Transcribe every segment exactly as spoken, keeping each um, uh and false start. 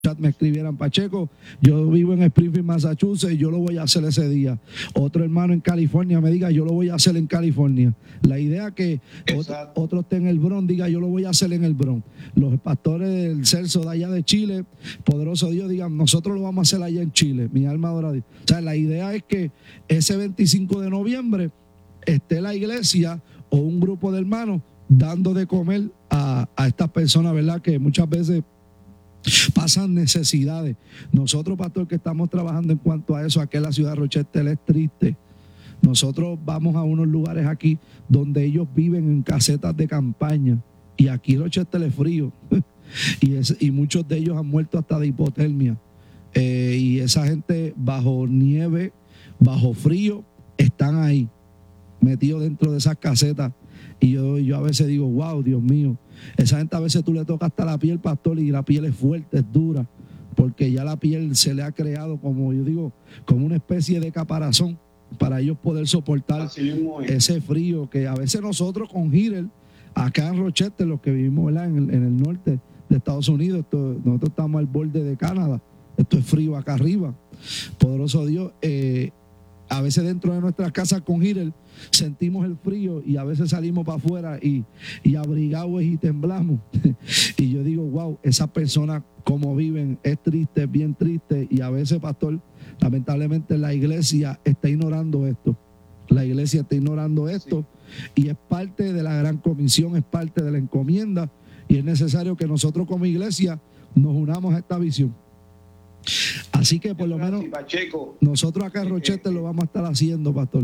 chat me escribieran: Pacheco, yo vivo en Springfield, Massachusetts, yo lo voy a hacer ese día. Otro hermano en California me diga: yo lo voy a hacer en California. La idea que otro, otro esté en el Bronx, diga: yo lo voy a hacer en el Bronx. Los pastores del Celso de allá de Chile, poderoso Dios, digan: nosotros lo vamos a hacer allá en Chile. Mi alma adora a Dios. O sea, la idea es que ese veinticinco de noviembre esté la iglesia o un grupo de hermanos dando de comer a, a estas personas, ¿verdad? Que muchas veces pasan necesidades. Nosotros, pastor, que estamos trabajando en cuanto a eso, aquí en la ciudad de Rochester es triste. Nosotros vamos a unos lugares aquí donde ellos viven en casetas de campaña, y aquí Rochester es frío y, es, y muchos de ellos han muerto hasta de hipotermia, eh, y esa gente bajo nieve, bajo frío, están ahí metidos dentro de esas casetas. Y yo, yo a veces digo: wow, Dios mío, esa gente a veces tú le tocas hasta la piel, pastor, y la piel es fuerte, es dura, porque ya la piel se le ha creado, como yo digo, como una especie de caparazón para ellos poder soportar ese frío que a veces nosotros con Hitler, acá en Rochester, los que vivimos, ¿verdad?, en el, en el norte de Estados Unidos, esto, nosotros estamos al borde de Canadá, esto es frío acá arriba, poderoso Dios. eh, A veces dentro de nuestras casas con Hitler sentimos el frío, y a veces salimos para afuera y, y abrigados y temblamos. Y yo digo: wow, esas personas como viven es triste, es bien triste. Y a veces, pastor, lamentablemente la iglesia está ignorando esto. La iglesia está ignorando esto, sí. Y es parte de la gran comisión, es parte de la encomienda, y es necesario que nosotros como iglesia nos unamos a esta visión. Así que por lo menos Pacheco, nosotros acá en Rochester eh, eh, lo vamos a estar haciendo, pastor.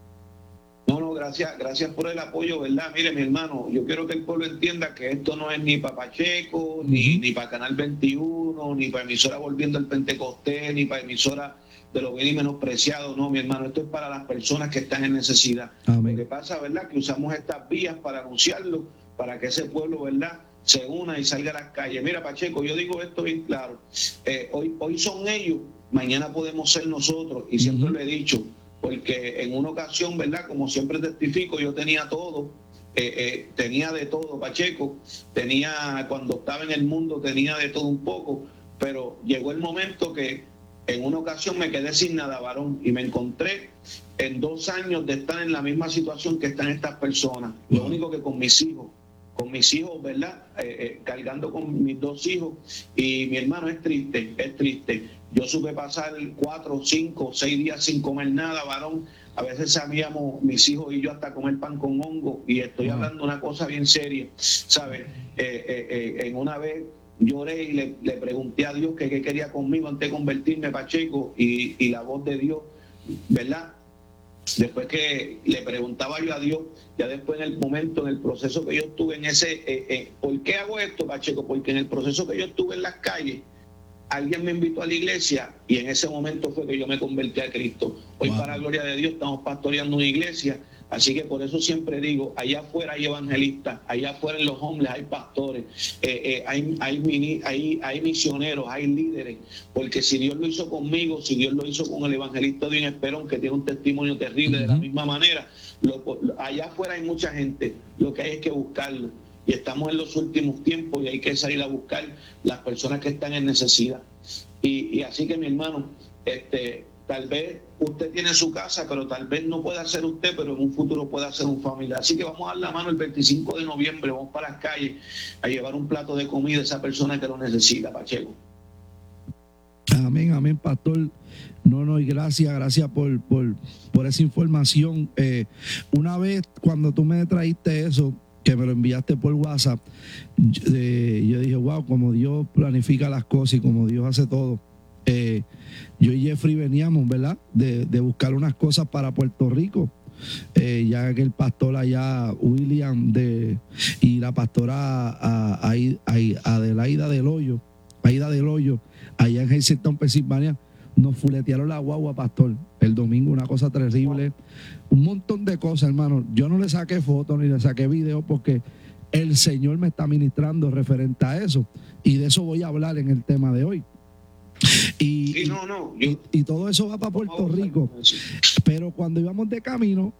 No, no, gracias, gracias por el apoyo, ¿verdad? Mire, mi hermano, yo quiero que el pueblo entienda que esto no es ni para Pacheco, uh-huh. ni, ni para Canal veintiuno, ni para emisora Volviendo al Pentecostés, ni para emisora de los bien y menospreciados. No, mi hermano, esto es para las personas que están en necesidad. Amén. Lo que pasa, ¿verdad?, que usamos estas vías para anunciarlo, para que ese pueblo, ¿verdad?, se una y salga a las calles. Mira, Pacheco, yo digo esto bien claro. Eh, hoy, hoy son ellos, mañana podemos ser nosotros, y siempre uh-huh. lo he dicho, porque en una ocasión, ¿verdad?, como siempre testifico, yo tenía todo, eh, eh, tenía de todo, Pacheco, tenía, cuando estaba en el mundo tenía de todo un poco, pero llegó el momento que en una ocasión me quedé sin nada, varón, y me encontré en dos años de estar en la misma situación que están estas personas. Lo único que con mis hijos, con mis hijos, ¿verdad?, Eh, eh, cargando con mis dos hijos, y mi hermano, es triste, es triste. Yo supe pasar cuatro, cinco, seis días sin comer nada, varón. A veces sabíamos, mis hijos y yo, hasta comer pan con hongo, y estoy wow. hablando una cosa bien seria, ¿sabes? Eh, eh, eh, en una vez lloré y le, le pregunté a Dios que qué quería conmigo antes de convertirme, Pacheco, y, y la voz de Dios, ¿verdad? Después que le preguntaba yo a Dios, ya después en el momento, en el proceso que yo estuve en ese, eh, eh, ¿por qué hago esto, Pacheco? Porque en el proceso que yo estuve en las calles, alguien me invitó a la iglesia, y en ese momento fue que yo me convertí a Cristo. Hoy, wow. para la gloria de Dios, estamos pastoreando una iglesia, así que por eso siempre digo, allá afuera hay evangelistas, allá afuera en los hombres hay pastores, eh, eh, hay, hay, hay, hay misioneros, hay líderes, porque si Dios lo hizo conmigo, si Dios lo hizo con el evangelista Edwin Esperón, que tiene un testimonio terrible, uh-huh. de la misma manera, lo, allá afuera hay mucha gente, lo que hay es que buscarlo. Y estamos en los últimos tiempos y hay que salir a buscar las personas que están en necesidad. Y, y así que, mi hermano, este, tal vez usted tiene su casa, pero tal vez no pueda ser usted, pero en un futuro pueda ser un familiar. Así que vamos a dar la mano el veinticinco de noviembre, vamos para las calles a llevar un plato de comida a esa persona que lo necesita, Pacheco. Amén, amén, pastor. No, no, y gracias, gracias por, por, por esa información. Eh, una vez, cuando tú me trajiste eso, que me lo enviaste por WhatsApp, yo, eh, yo dije: wow, como Dios planifica las cosas y como Dios hace todo. Eh, yo y Jeffrey veníamos, ¿verdad?, de, de buscar unas cosas para Puerto Rico, eh, ya que el pastor allá, William, de, y la pastora a, a, a Adelaida del Hoyo, Aida del Hoyo, allá en Hazleton, Pensilvania, nos fuletearon la guagua, pastor, el domingo, una cosa terrible, un montón de cosas, hermano. Yo no le saqué fotos ni le saqué video, porque el Señor me está ministrando referente a eso, y de eso voy a hablar en el tema de hoy. Y, sí, no, no, yo, y, y todo eso va para Puerto Rico, pero cuando íbamos de camino,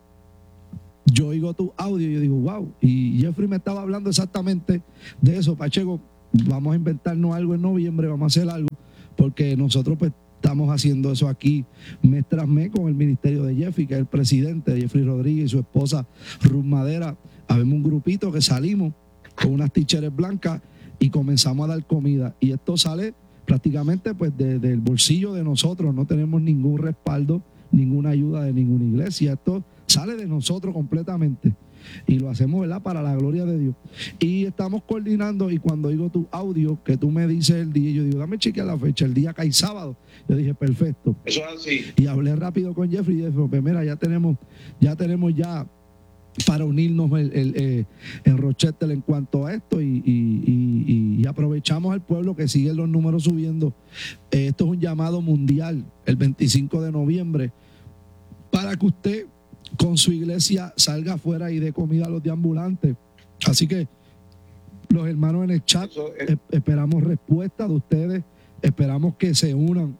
yo oigo tu audio y yo digo: wow, y Jeffrey me estaba hablando exactamente de eso, Pacheco. vamos a inventarnos algo en noviembre, vamos a hacer algo, porque nosotros pues estamos haciendo eso aquí mes tras mes con el ministerio de Jeffrey, que es el presidente, Jeffrey Rodríguez, y su esposa Ruth Madera. Habemos un grupito que salimos con unas t-shirts blancas y comenzamos a dar comida. Y esto sale prácticamente pues de, del bolsillo de nosotros, no tenemos ningún respaldo, ninguna ayuda de ninguna iglesia. Esto sale de nosotros completamente. Y lo hacemos, ¿verdad?, para la gloria de Dios. Y estamos coordinando, y cuando digo tu audio, que tú me dices el día, yo digo, dame chequear la fecha, el día cae sábado. Yo dije, perfecto. Eso es así. Y hablé rápido con Jeffrey y dije, pues mira, ya tenemos, ya tenemos ya para unirnos el, el, el, en Rochester en cuanto a esto, y, y, y, y aprovechamos al pueblo que sigue los números subiendo. Eh, esto es un llamado mundial, el veinticinco de noviembre, para que usted con su iglesia salga afuera y dé comida a los deambulantes. Así que los hermanos en el chat, es... esperamos respuestas de ustedes, esperamos que se unan.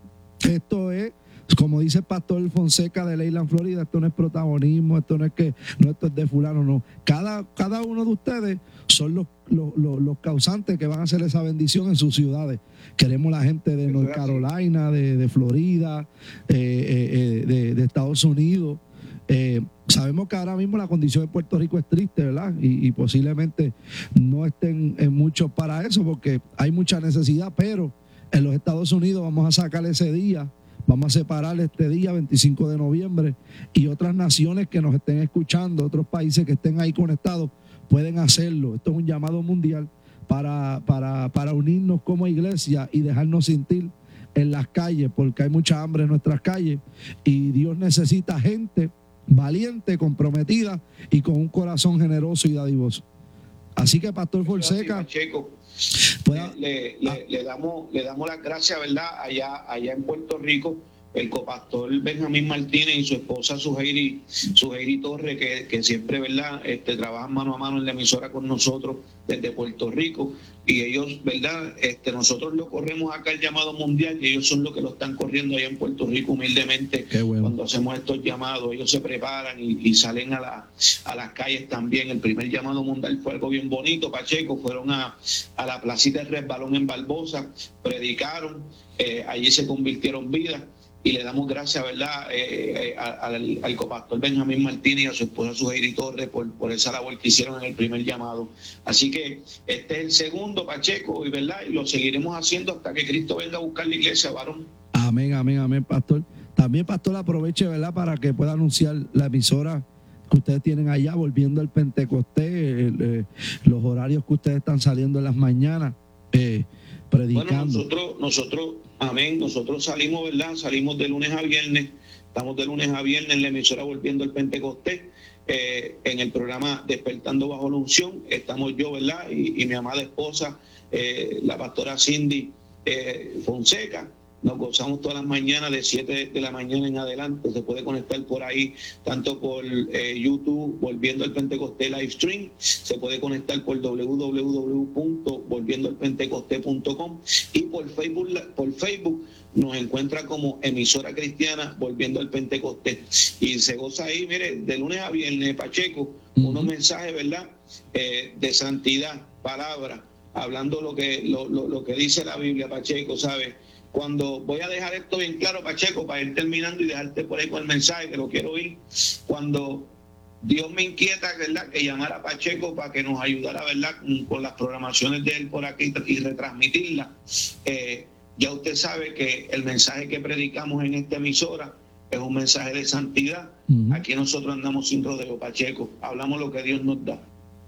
Esto es, como dice el pastor Fonseca de Leyland, Florida, esto no es protagonismo, esto no es que no, esto es de fulano, no. Cada, cada uno de ustedes son los, los, los, los causantes que van a hacer esa bendición en sus ciudades. Queremos la gente de North Carolina, de, de Florida, eh, eh, de, de Estados Unidos. Eh, sabemos que ahora mismo la condición de Puerto Rico es triste, ¿verdad? Y, y posiblemente no estén en muchos para eso, porque hay mucha necesidad, pero en los Estados Unidos vamos a sacar ese día, vamos a separar este día, veinticinco de noviembre, y otras naciones que nos estén escuchando, otros países que estén ahí conectados, pueden hacerlo. Esto es un llamado mundial para, para, para unirnos como iglesia y dejarnos sentir en las calles, porque hay mucha hambre en nuestras calles, y Dios necesita gente valiente, comprometida y con un corazón generoso y dadivoso. Así que, Pastor Fonseca, Pacheco, pueda, le, le, ah, le damos le damos las gracias, ¿verdad?, allá allá en Puerto Rico, el copastor Benjamín Martínez y su esposa Suheiri, Suheiri Torres, que, que siempre, ¿verdad?, este, trabajan mano a mano en la emisora con nosotros desde Puerto Rico, y ellos, ¿verdad?, este, nosotros lo corremos acá el llamado mundial, y ellos son los que lo están corriendo allá en Puerto Rico humildemente. Qué bueno. Cuando hacemos estos llamados, ellos se preparan y, y salen a, la, a las calles también. El primer llamado mundial fue algo bien bonito, Pacheco, fueron a, a la placita de Resbalón en Barbosa, predicaron, eh, allí se convirtieron vidas. Y le damos gracias, ¿verdad?, eh, eh, al, al copastor Benjamín Martínez y a su esposa Suheiri Torres por, por esa labor que hicieron en el primer llamado. Así que este es el segundo, Pacheco, y verdad, y lo seguiremos haciendo hasta que Cristo venga a buscar la iglesia, varón. Amén, amén, amén, pastor. También, pastor, aproveche, ¿verdad?, para que pueda anunciar la emisora que ustedes tienen allá, volviendo al Pentecostés, eh, eh, los horarios que ustedes están saliendo en las mañanas, eh, predicando. Bueno, nosotros, nosotros, amén, nosotros salimos, ¿verdad? Salimos de lunes a viernes, estamos de lunes a viernes en la emisora Volviendo al Pentecostés, eh, en el programa Despertando Bajo la Unción, estamos yo, ¿verdad?, y, y mi amada esposa, eh, la pastora Cindy eh, Fonseca. Nos gozamos todas las mañanas de siete de la mañana en adelante. Se puede conectar por ahí, tanto por eh, YouTube, Volviendo al Pentecostés Live Stream. Se puede conectar por doble u doble u doble u punto volviendo al pentecostés punto com, y por Facebook, por Facebook nos encuentra como emisora cristiana Volviendo al Pentecostés. Y se goza ahí, mire, de lunes a viernes, Pacheco, uh-huh. unos mensajes, ¿verdad?, eh, de santidad, palabra, hablando lo que, lo, lo, lo que dice la Biblia, Pacheco, ¿sabes? Cuando voy a dejar esto bien claro, Pacheco, para ir terminando y dejarte por ahí con el mensaje que lo quiero oír. Cuando Dios me inquieta, ¿verdad?, que llamara a Pacheco para que nos ayudara, ¿verdad?, con, con las programaciones de él por aquí y retransmitirlas. Eh, ya usted sabe que el mensaje que predicamos en esta emisora es un mensaje de santidad. Uh-huh. Aquí nosotros andamos sin rodeo, Pacheco. Hablamos lo que Dios nos da.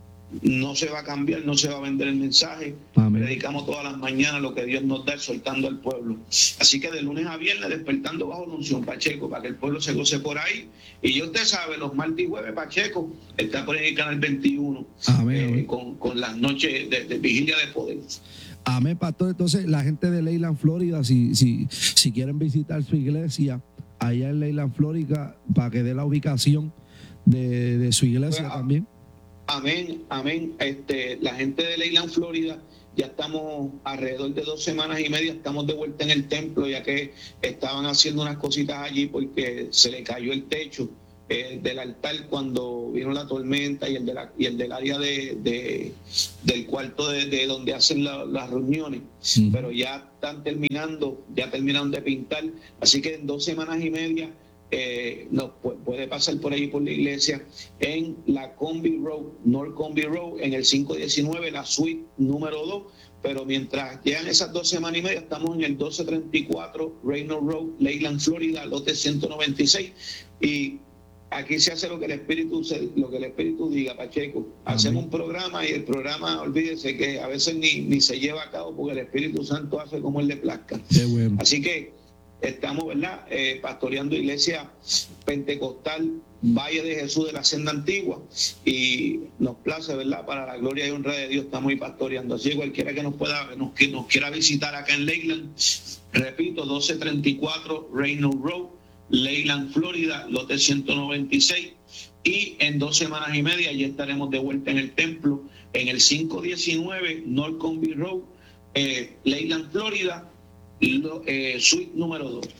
No se va a cambiar, no se va a vender el mensaje. Amén. Predicamos todas las mañanas lo que Dios nos da, soltando al pueblo. Así que de lunes a viernes, despertando bajo la unción, Pacheco, para que el pueblo se goce por ahí. Y ya usted sabe, los martes y jueves, Pacheco está por el canal veintiuno. Amén, eh, amén. Con, con las noches de, de vigilia de poder. Amén, pastor. Entonces, la gente de Leyland, Florida, si, si, si quieren visitar su iglesia allá en Leyland, Florida, para que dé la ubicación de, de su iglesia pues, también. Amén, amén. Este, la gente de Leyland, Florida, ya estamos alrededor de dos semanas y media, estamos de vuelta en el templo, ya que estaban haciendo unas cositas allí porque se le cayó el techo eh, del altar cuando vino la tormenta y el, de la, y el del área de, de, del cuarto de, de donde hacen la, las reuniones, sí. Pero ya están terminando, ya terminaron de pintar, así que en dos semanas y media eh, no, puede pasar por ahí por la iglesia en la Combi Road, North Combi Road, en el cinco diecinueve, la suite número dos. Pero mientras llegan esas dos semanas y media, estamos en el doce treinta y cuatro Reynolds Road, Leyland, Florida, lote ciento noventa y seis. Y aquí se hace lo que el Espíritu lo que el Espíritu diga, Pacheco. Hacemos un programa y el programa, olvídese que a veces ni, ni se lleva a cabo porque el Espíritu Santo hace como él le plazca. Qué bueno. Así que estamos, ¿verdad?, eh, pastoreando iglesia pentecostal Valle de Jesús de la Senda Antigua, y nos place, ¿verdad?, para la gloria y honra de Dios, estamos ahí pastoreando. Así que cualquiera que nos pueda, nos, que nos quiera visitar acá en Leyland, repito, doce treinta y cuatro Reynolds Road, Leyland, Florida, lote ciento noventa y seis, y en dos semanas y media ya estaremos de vuelta en el templo, en el cinco diecinueve North Combi Road, eh, Leyland, Florida, eh, suite número dos.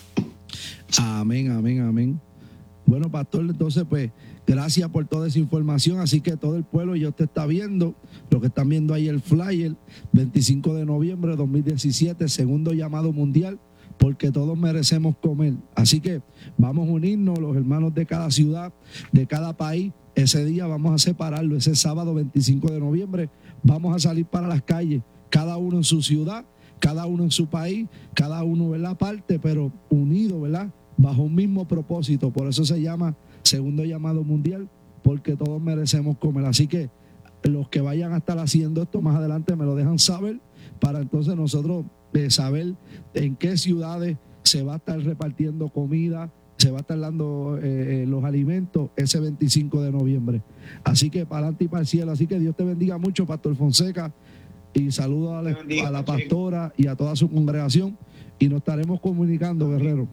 Amén, amén, amén. Bueno, pastor, entonces pues gracias por toda esa información. Así que todo el pueblo ya usted está viendo, lo que están viendo ahí el flyer, veinticinco de noviembre de dos mil diecisiete, segundo llamado mundial, porque todos merecemos comer. Así que vamos a unirnos, los hermanos de cada ciudad, de cada país. Ese día vamos a separarlo, ese sábado veinticinco de noviembre vamos a salir para las calles, cada uno en su ciudad, cada uno en su país, cada uno, ¿verdad?, aparte, pero unido, ¿verdad?, bajo un mismo propósito. Por eso se llama segundo llamado mundial, porque todos merecemos comer. Así que los que vayan a estar haciendo esto más adelante me lo dejan saber, para entonces nosotros eh, saber en qué ciudades se va a estar repartiendo comida, se va a estar dando eh, los alimentos ese veinticinco de noviembre. Así que para adelante y para el cielo. Así que Dios te bendiga mucho, Pastor Fonseca, y saludo a la, a la pastora y a toda su congregación, y nos estaremos comunicando, guerrero.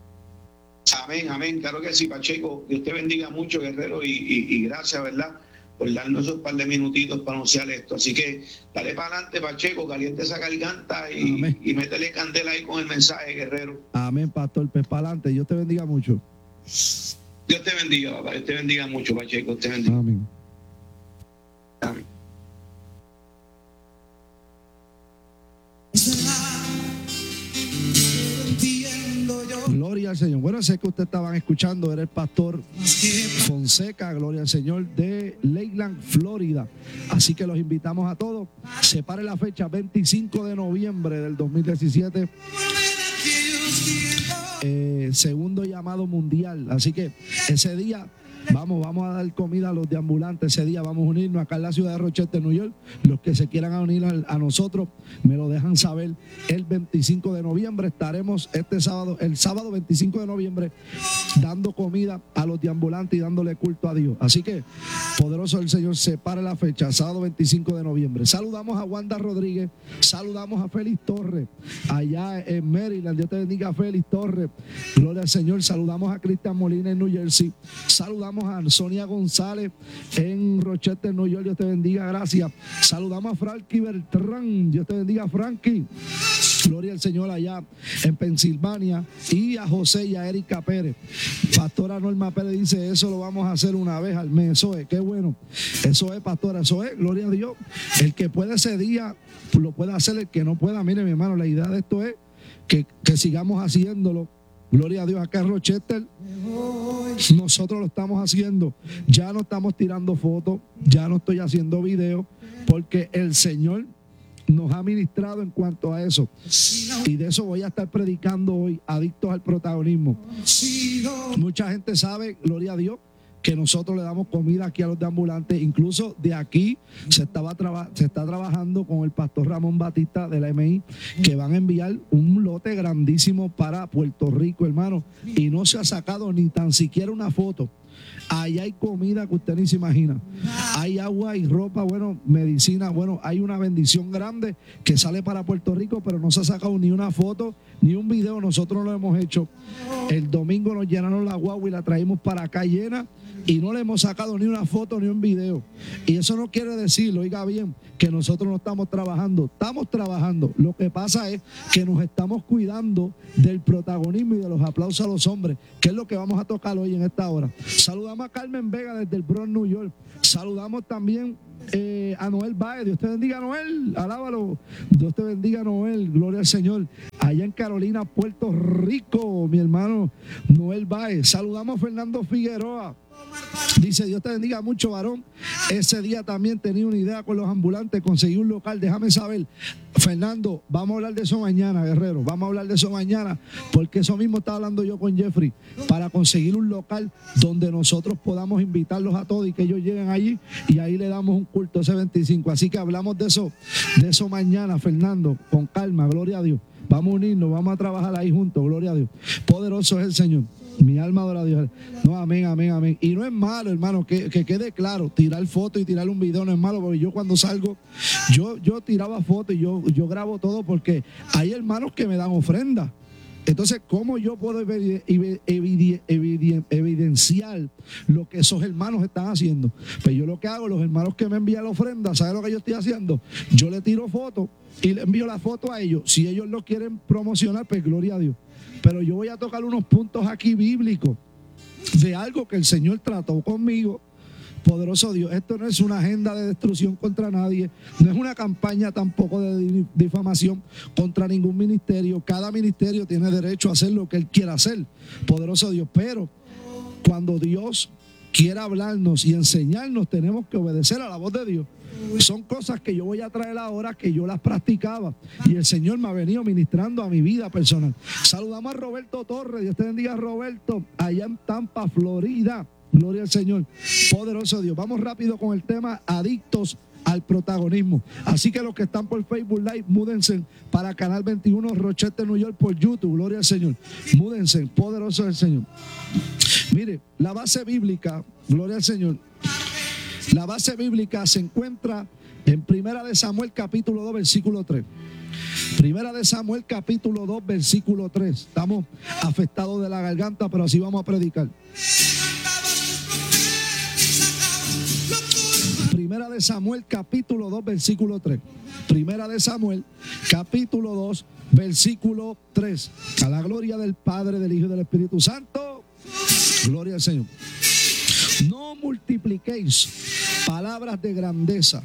Amén, amén, claro que sí, Pacheco. Dios te bendiga mucho, guerrero, y, y, y gracias, ¿verdad?, por darnos esos par de minutitos para anunciar esto. Así que dale para adelante, Pacheco, caliente esa garganta y, y métele candela ahí con el mensaje, guerrero. Amén, pastor, pues para adelante. Dios te bendiga mucho. Dios te bendiga, papá. Dios te bendiga mucho, Pacheco. Dios te bendiga. Amén. Amén. Gloria al Señor. Bueno, sé que ustedes estaban escuchando, era el pastor Fonseca, gloria al Señor, de Leyland, Florida. Así que los invitamos a todos. Separe la fecha, veinticinco de noviembre del dos mil diecisiete. Eh, segundo llamado mundial. Así que ese día Vamos, vamos a dar comida a los deambulantes ese día. Vamos a unirnos acá en la ciudad de Rochester, New York. Los que se quieran unir a, a nosotros me lo dejan saber. El veinticinco de noviembre estaremos este sábado, el sábado veinticinco de noviembre, dando comida a los deambulantes y dándole culto a Dios. Así que, poderoso el Señor, separe la fecha, sábado veinticinco de noviembre. Saludamos a Wanda Rodríguez, saludamos a Félix Torres, allá en Maryland. Dios te bendiga, Félix Torres. Gloria al Señor. Saludamos a Cristian Molina en New Jersey. Saludamos a Sonia González en Rochester, New York. Dios te bendiga, gracias. Saludamos a Frankie Bertrán. Dios te bendiga, Frankie. Gloria al Señor, allá en Pensilvania. Y a José y a Erika Pérez. Pastora Norma Pérez dice, eso lo vamos a hacer una vez al mes. Eso es, qué bueno. Eso es, pastora, eso es, gloria a Dios. El que puede ese día, lo puede hacer. El que no pueda, mire, mi hermano, la idea de esto es que, que sigamos haciéndolo. Gloria a Dios, acá en Rochester nosotros lo estamos haciendo. Ya no estamos tirando fotos, ya no estoy haciendo videos, porque el Señor nos ha ministrado en cuanto a eso. Y de eso voy a estar predicando hoy, adictos al protagonismo. Mucha gente sabe, gloria a Dios, que nosotros le damos comida aquí a los deambulantes. Incluso de aquí se, estaba traba, se está trabajando con el pastor Ramón Batista de la M I, que van a enviar un lote grandísimo para Puerto Rico, hermano. Y no se ha sacado ni tan siquiera una foto. Ahí hay comida que usted ni se imagina. Hay agua y ropa, bueno, medicina. Bueno, hay una bendición grande que sale para Puerto Rico, pero no se ha sacado ni una foto, ni un video. Nosotros lo hemos hecho. El domingo nos llenaron la guagua y la traímos para acá llena y no le hemos sacado ni una foto ni un video. Y eso no quiere decir, oiga bien, que nosotros no estamos trabajando. Estamos trabajando. Lo que pasa es que nos estamos cuidando del protagonismo y de los aplausos a los hombres, que es lo que vamos a tocar hoy en esta hora. Saludamos a Carmen Vega desde el Bronx, New York. Saludamos también eh, a Noel Baez. Dios te bendiga, Noel. Alábalo. Dios te bendiga, Noel. Gloria al Señor. Allá en Carolina, Puerto Rico, mi hermano Noel Baez. Saludamos a Fernando Figueroa. Dice, Dios te bendiga mucho, varón. Ese día también tenía una idea con los ambulantes, conseguí un local, déjame saber. Fernando, vamos a hablar de eso mañana, guerrero. Vamos a hablar de eso mañana, porque eso mismo estaba hablando yo con Jeffrey, para conseguir un local donde nosotros podamos invitarlos a todos y que ellos lleguen allí y ahí le damos un culto ese veinticinco. Así que hablamos de eso, de eso mañana, Fernando, con calma, gloria a Dios. Vamos a unirnos, vamos a trabajar ahí juntos, gloria a Dios. Poderoso es el Señor. Mi alma adora a Dios. No, amén, amén, amén. Y no es malo, hermano, que, que quede claro, tirar fotos y tirar un video no es malo, porque yo cuando salgo, yo, yo tiraba fotos y yo, yo grabo todo porque hay hermanos que me dan ofrenda. Entonces, ¿cómo yo puedo evidenciar lo que esos hermanos están haciendo? Pues yo lo que hago, los hermanos que me envían la ofrenda, ¿saben lo que yo estoy haciendo? Yo le tiro fotos y le envío la foto a ellos. Si ellos lo quieren promocionar, pues gloria a Dios. Pero yo voy a tocar unos puntos aquí bíblicos de algo que el Señor trató conmigo. Poderoso Dios, esto no es una agenda de destrucción contra nadie, no es una campaña tampoco de difamación contra ningún ministerio. Cada ministerio tiene derecho a hacer lo que él quiera hacer, poderoso Dios, pero cuando Dios quiera hablarnos y enseñarnos, tenemos que obedecer a la voz de Dios. Son cosas que yo voy a traer ahora, que yo las practicaba y el Señor me ha venido ministrando a mi vida personal. Saludamos a Roberto Torres, Dios te bendiga, Roberto, allá en Tampa, Florida. Gloria al Señor, poderoso Dios. Vamos rápido con el tema adictos al protagonismo. Así que los que están por Facebook Live, múdense para Canal veintiuno, Rochester, New York, por YouTube. Gloria al Señor. Múdense, poderoso es el Señor. Mire, la base bíblica, gloria al Señor. La base bíblica se encuentra en Primera de Samuel, capítulo dos, versículo tres. Primera de Samuel, capítulo dos, versículo tres. Estamos afectados de la garganta, pero así vamos a predicar. Primera de Samuel, capítulo dos, versículo tres. Primera de Samuel, capítulo dos, versículo tres. A la gloria del Padre, del Hijo y del Espíritu Santo. Gloria al Señor. No multipliquéis palabras de grandeza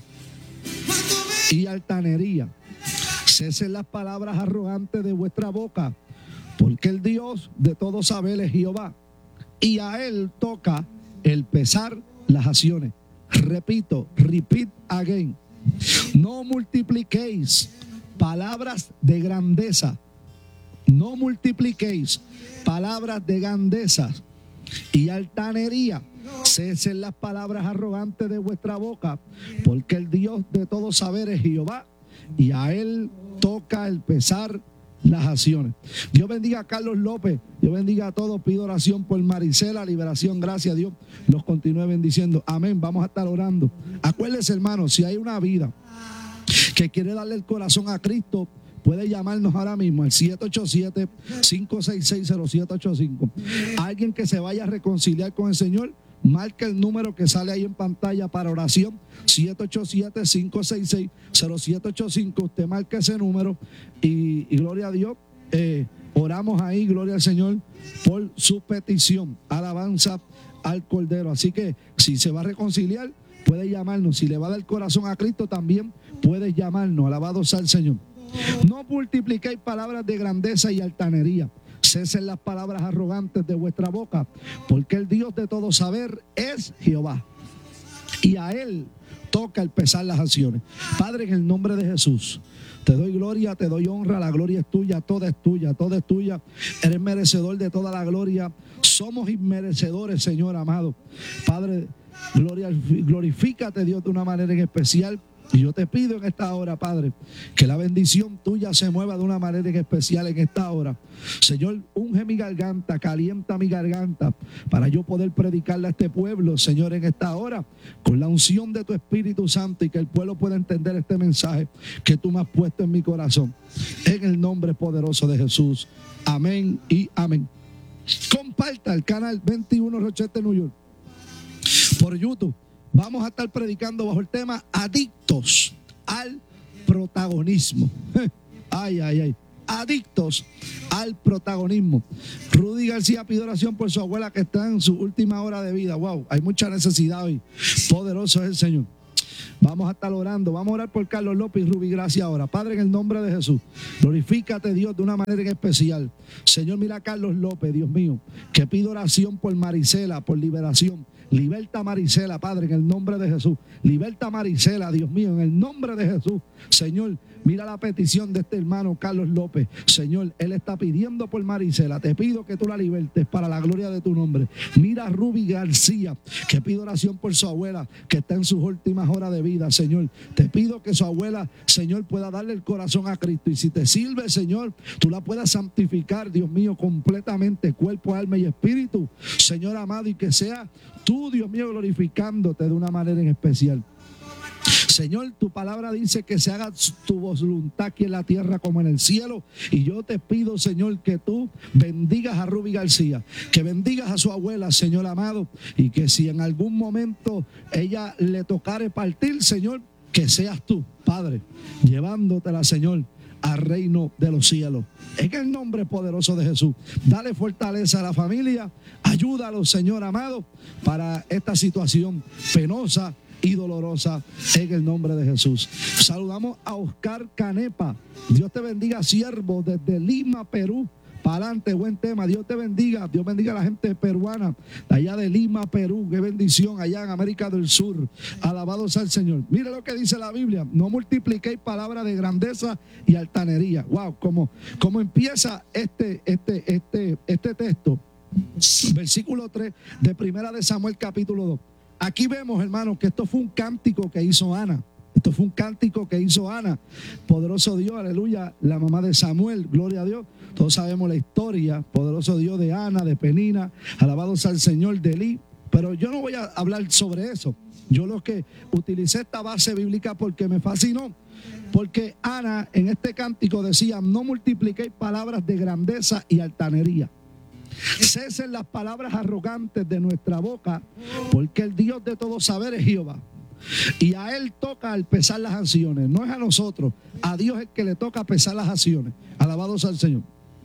y altanería. Cesen las palabras arrogantes de vuestra boca, porque el Dios de todo saber es Jehová, y a él toca el pesar las acciones. Repito, repeat again. No multipliquéis palabras de grandeza. No multipliquéis palabras de grandeza y altanería. Cesen las palabras arrogantes de vuestra boca, porque el Dios de todo saber es Jehová, y a él toca el pesar las acciones. Dios bendiga a Carlos López, Dios bendiga a todos. Pido oración por Maricela, liberación, gracias a Dios, los continúe bendiciendo. Amén, vamos a estar orando. Acuérdense, hermanos, si hay una vida que quiere darle el corazón a Cristo, puede llamarnos ahora mismo al siete ocho siete, cinco seis seis, cero siete ocho cinco. Alguien que se vaya a reconciliar con el Señor, marca el número que sale ahí en pantalla para oración, siete ocho siete, cinco seis seis, cero siete ocho cinco. Usted marca ese número y, y gloria a Dios, eh, oramos ahí, gloria al Señor, por su petición. Alabanza al Cordero. Así que si se va a reconciliar, puede llamarnos. Si le va a dar el corazón a Cristo, también puede llamarnos. Alabado sea el Señor. No multipliquéis palabras de grandeza y altanería. Cesen las palabras arrogantes de vuestra boca, porque el Dios de todo saber es Jehová, y a él toca el pesar las acciones. Padre, en el nombre de Jesús, te doy gloria, te doy honra. La gloria es tuya, toda es tuya, toda es tuya. Eres merecedor de toda la gloria. Somos inmerecedores, Señor amado. Padre, gloria, glorifícate, Dios, de una manera en especial Y yo te pido en esta hora, Padre, que la bendición tuya se mueva de una manera especial en esta hora. Señor, unge mi garganta, calienta mi garganta para yo poder predicarle a este pueblo, Señor, en esta hora, con la unción de tu Espíritu Santo, y que el pueblo pueda entender este mensaje que tú me has puesto en mi corazón. En el nombre poderoso de Jesús. Amén y amén. Comparta el canal veintiuno Rochester, New York, por YouTube. Vamos a estar predicando bajo el tema adictos al protagonismo. Ay, ay, ay. Adictos al protagonismo. Rudy García pide oración por su abuela que está en su última hora de vida. Wow, hay mucha necesidad hoy. Poderoso es el Señor. Vamos a estar orando. Vamos a orar por Carlos López y Rubí Gracia ahora. Padre, en el nombre de Jesús, glorifícate, Dios, de una manera en especial. Señor, mira a Carlos López, Dios mío, que pide oración por Marisela, por liberación. Liberta a Marisela, Padre, en el nombre de Jesús. Liberta a Marisela, Dios mío, en el nombre de Jesús. Señor, mira la petición de este hermano Carlos López. Señor, él está pidiendo por Marisela. Te pido que tú la libertes para la gloria de tu nombre. Mira a Ruby García, que pide oración por su abuela, que está en sus últimas horas de vida. Señor, te pido que su abuela, Señor, pueda darle el corazón a Cristo. Y si te sirve, Señor, tú la puedas santificar, Dios mío, completamente, cuerpo, alma y espíritu. Señor amado, y que sea tú, Dios mío, glorificándote de una manera en especial. Señor, tu palabra dice que se haga tu voluntad aquí en la tierra como en el cielo. Y yo te pido, Señor, que tú bendigas a Ruby García, que bendigas a su abuela, Señor amado, y que si en algún momento ella le tocare partir, Señor, que seas tú, Padre, llevándotela, Señor, al reino de los cielos. En el nombre poderoso de Jesús, dale fortaleza a la familia, ayúdalo, Señor amado, para esta situación penosa y dolorosa, en el nombre de Jesús. Saludamos a Oscar Canepa. Dios te bendiga, siervo, desde Lima, Perú. Para adelante, buen tema. Dios te bendiga. Dios bendiga a la gente peruana, de allá de Lima, Perú. Qué bendición allá en América del Sur. Alabado sea el Señor. Mire lo que dice la Biblia. No multipliquéis palabras de grandeza y altanería. Wow, como, como empieza este, este, este, este texto. Versículo tres de Primera de Samuel, capítulo dos. Aquí vemos, hermanos, que esto fue un cántico que hizo Ana. Esto fue un cántico que hizo Ana. Poderoso Dios, aleluya, la mamá de Samuel, gloria a Dios. Todos sabemos la historia, poderoso Dios, de Ana, de Penina, alabado sea el Señor, de Elí. Pero yo no voy a hablar sobre eso. Yo lo que utilicé esta base bíblica porque me fascinó. Porque Ana en este cántico decía: no multipliquéis palabras de grandeza y altanería. Cesen las palabras arrogantes de nuestra boca, porque el Dios de todo saber es Jehová. Y a Él toca al pesar las acciones. No es a nosotros, a Dios es el que le toca pesar las acciones. Alabado sea el Señor.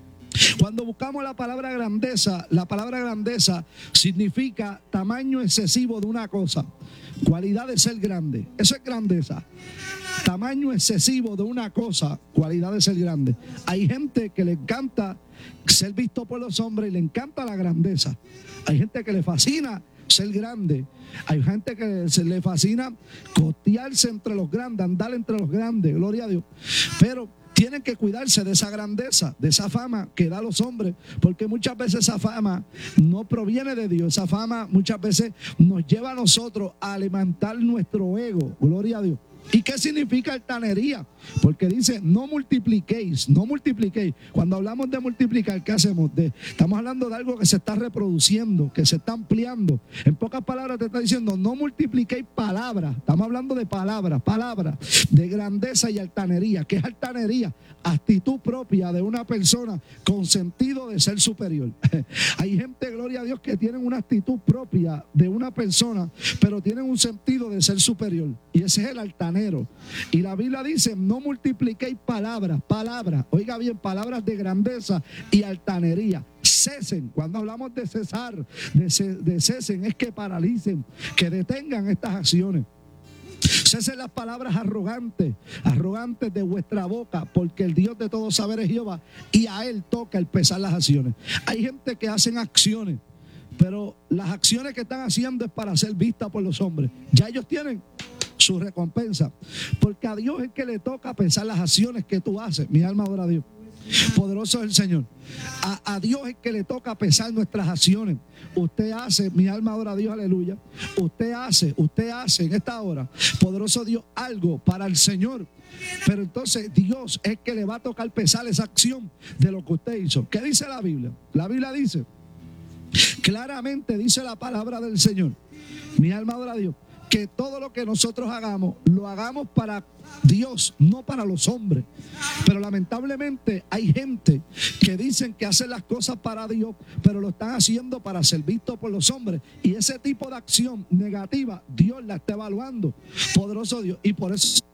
Cuando buscamos la palabra grandeza, la palabra grandeza significa tamaño excesivo de una cosa, cualidad de ser grande. Eso es grandeza. Tamaño excesivo de una cosa, cualidad de ser grande. Hay gente que le encanta ser visto por los hombres y le encanta la grandeza. Hay gente que le fascina ser grande. Hay gente que se le fascina costearse entre los grandes, andar entre los grandes, gloria a Dios. Pero tienen que cuidarse de esa grandeza, de esa fama que da a los hombres, porque muchas veces esa fama no proviene de Dios. Esa fama muchas veces nos lleva a nosotros a alimentar nuestro ego, gloria a Dios. ¿Y qué significa altanería? Porque dice: no multipliquéis, no multipliquéis. Cuando hablamos de multiplicar, ¿qué hacemos? De, estamos hablando de algo que se está reproduciendo, que se está ampliando. En pocas palabras te está diciendo: no multipliquéis palabras. Estamos hablando de palabras, palabras de grandeza y altanería. ¿Qué es altanería? Actitud propia de una persona con sentido de ser superior. Hay gente, gloria a Dios, que tienen una actitud propia de una persona, pero tienen un sentido de ser superior. Y ese es el altanero. Y la Biblia dice: no multipliquéis palabras, palabras, oiga bien, palabras de grandeza y altanería. Cesen. Cuando hablamos de cesar, de, ce, de cesen, es que paralicen, que detengan estas acciones. Cesen las palabras arrogantes, arrogantes de vuestra boca, porque el Dios de todo saber es Jehová, y a Él toca el pesar las acciones. Hay gente que hacen acciones, pero las acciones que están haciendo es para ser vistas por los hombres. Ya ellos tienen su recompensa, porque a Dios es que le toca pensar las acciones que tú haces. Mi alma adora a Dios. Poderoso es el Señor. A, a Dios es que le toca pesar nuestras acciones. Usted hace, mi alma adora a Dios, aleluya. Usted hace, usted hace en esta hora, poderoso Dios, algo para el Señor. Pero entonces Dios es que le va a tocar pesar esa acción de lo que usted hizo. ¿Qué dice la Biblia? La Biblia dice, claramente dice la palabra del Señor, mi alma adora a Dios, que todo lo que nosotros hagamos, lo hagamos para Dios, no para los hombres. Pero lamentablemente hay gente que dicen que hacen las cosas para Dios, pero lo están haciendo para ser visto por los hombres. Y ese tipo de acción negativa, Dios la está evaluando. Poderoso Dios. Y por eso